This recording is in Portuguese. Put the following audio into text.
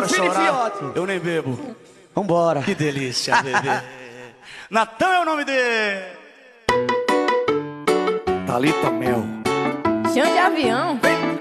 Bora chorar. Eu nem bebo. Vambora. Que delícia, bebê. Natan é o nome dele. Thalita Mel. Chão de avião. Vem.